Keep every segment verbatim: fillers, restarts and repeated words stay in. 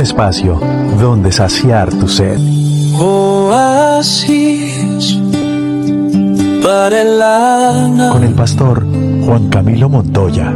espacio donde saciar tu sed. Oasis para el alma. Con el pastor Juan Camilo Montoya.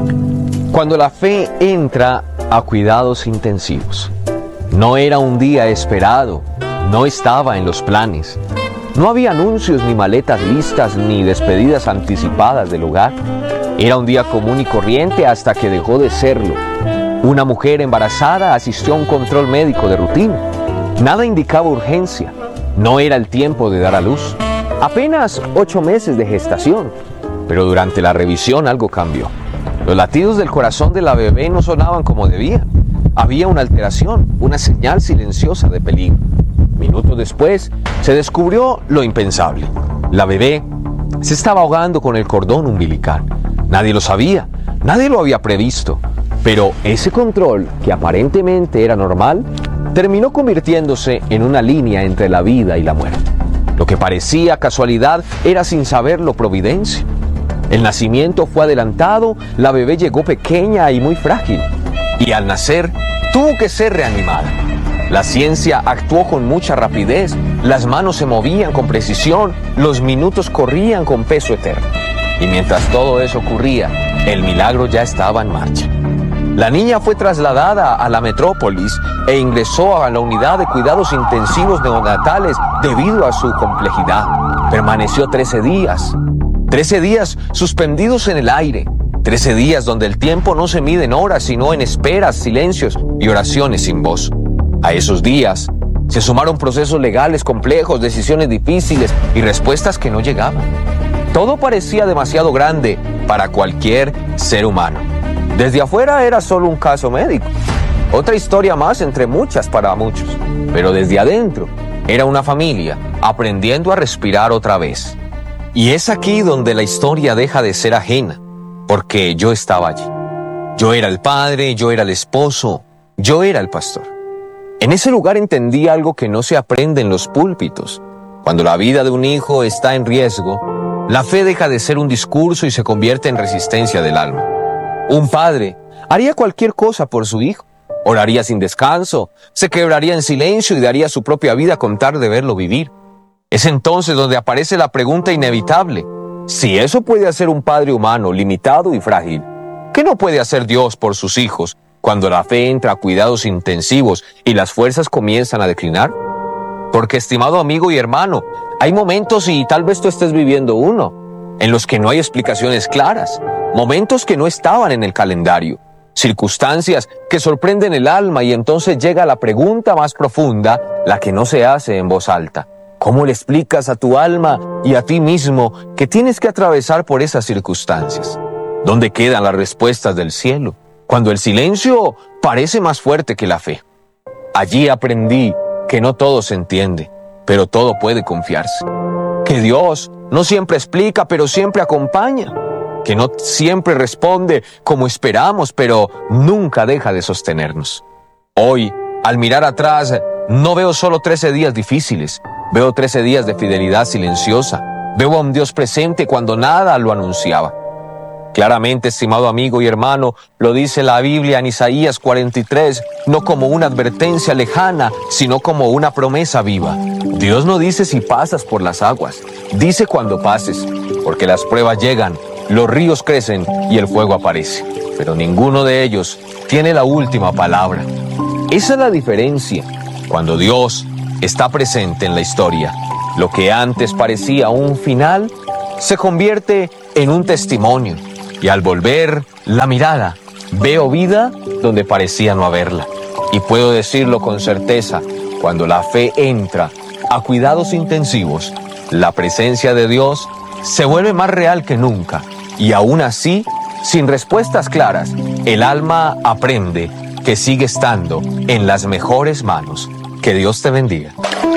Cuando la fe entra a cuidados intensivos, no era un día esperado, no estaba en los planes. No había anuncios, ni maletas listas, ni despedidas anticipadas del hogar. Era un día común y corriente hasta que dejó de serlo. Una mujer embarazada asistió a un control médico de rutina. Nada indicaba urgencia. No era el tiempo de dar a luz. Apenas ocho meses de gestación. Pero durante la revisión algo cambió. Los latidos del corazón de la bebé no sonaban como debía. Había una alteración, una señal silenciosa de peligro. Minutos después, se descubrió lo impensable. La bebé se estaba ahogando con el cordón umbilical. Nadie lo sabía, nadie lo había previsto. Pero ese control, que aparentemente era normal, terminó convirtiéndose en una línea entre la vida y la muerte. Lo que parecía casualidad era, sin saberlo, providencia. El nacimiento fue adelantado, la bebé llegó pequeña y muy frágil. Y al nacer, tuvo que ser reanimada. La ciencia actuó con mucha rapidez, las manos se movían con precisión, los minutos corrían con peso eterno. Y mientras todo eso ocurría, el milagro ya estaba en marcha. La niña fue trasladada a la metrópolis e ingresó a la unidad de cuidados intensivos neonatales debido a su complejidad. Permaneció trece días, trece días suspendidos en el aire, trece días donde el tiempo no se mide en horas, sino en esperas, silencios y oraciones sin voz. A esos días se sumaron procesos legales complejos, decisiones difíciles y respuestas que no llegaban. Todo parecía demasiado grande para cualquier ser humano. Desde afuera era solo un caso médico, otra historia más entre muchas para muchos. Pero desde adentro era una familia aprendiendo a respirar otra vez. Y es aquí donde la historia deja de ser ajena, porque yo estaba allí. Yo era el padre, yo era el esposo, yo era el pastor. En ese lugar entendí algo que no se aprende en los púlpitos. Cuando la vida de un hijo está en riesgo, la fe deja de ser un discurso y se convierte en resistencia del alma. Un padre haría cualquier cosa por su hijo, oraría sin descanso, se quebraría en silencio y daría su propia vida a contar de verlo vivir. Es entonces donde aparece la pregunta inevitable: si eso puede hacer un padre humano limitado y frágil, ¿qué no puede hacer Dios por sus hijos cuando la fe entra a cuidados intensivos y las fuerzas comienzan a declinar? Porque, estimado amigo y hermano, hay momentos, y tal vez tú estés viviendo uno, en los que no hay explicaciones claras, momentos que no estaban en el calendario, circunstancias que sorprenden el alma, y entonces llega la pregunta más profunda, la que no se hace en voz alta. ¿Cómo le explicas a tu alma y a ti mismo que tienes que atravesar por esas circunstancias? ¿Dónde quedan las respuestas del cielo cuando el silencio parece más fuerte que la fe? Allí aprendí que no todo se entiende, pero todo puede confiarse. Que Dios no siempre explica, pero siempre acompaña. Que no siempre responde como esperamos, pero nunca deja de sostenernos. Hoy, al mirar atrás, no veo solo trece días difíciles, veo trece días de fidelidad silenciosa. Veo a un Dios presente cuando nada lo anunciaba. Claramente, estimado amigo y hermano, lo dice la Biblia en Isaías cuarenta y tres, no como una advertencia lejana, sino como una promesa viva. Dios no dice si pasas por las aguas, dice cuando pases, porque las pruebas llegan, los ríos crecen y el fuego aparece, pero ninguno de ellos tiene la última palabra. Esa es la diferencia. Cuando Dios está presente en la historia, lo que antes parecía un final se convierte en un testimonio. Y al volver la mirada, veo vida donde parecía no haberla. Y puedo decirlo con certeza, cuando la fe entra a cuidados intensivos, la presencia de Dios se vuelve más real que nunca. Y aún así, sin respuestas claras, el alma aprende que sigue estando en las mejores manos. Que Dios te bendiga.